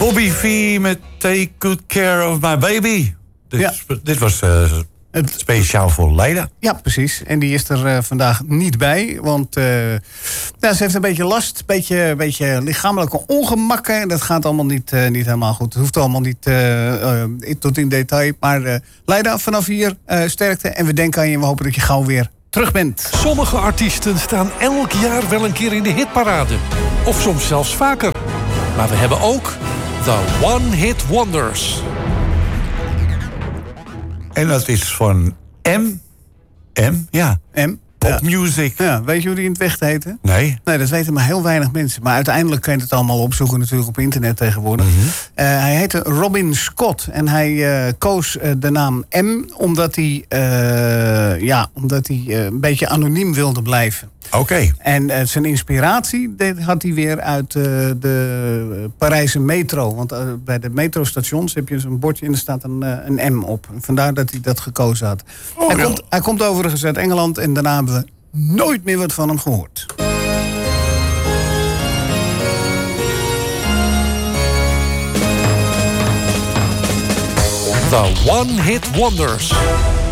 Bobby V met Take Good Care of My Baby. Dit was speciaal voor Leida. Ja, precies. En die is er vandaag niet bij. Want ze heeft een beetje last. Een beetje lichamelijke ongemakken. Dat gaat allemaal niet helemaal goed. Het hoeft allemaal niet tot in detail. Maar Leida, vanaf hier sterkte. En we denken aan je en we hopen dat je gauw weer terug bent. Sommige artiesten staan elk jaar wel een keer in de hitparade. Of soms zelfs vaker. Maar we hebben ook The One Hit Wonders. En dat is van M. Popmusic. Ja, weet je hoe die in het echt heette? Nee. Nee, dat weten maar heel weinig mensen. Maar uiteindelijk kun je het allemaal opzoeken natuurlijk op internet tegenwoordig. Mm-hmm. Hij heette Robin Scott. En hij koos de naam M omdat hij een beetje anoniem wilde blijven. Oké. En zijn inspiratie had hij weer uit de Parijse metro. Want bij de metrostations heb je zo'n bordje en er staat een M op. Vandaar dat hij dat gekozen had. Hij komt overigens uit Engeland en daarna hebben we nooit meer wat van hem gehoord. The One Hit Wonders.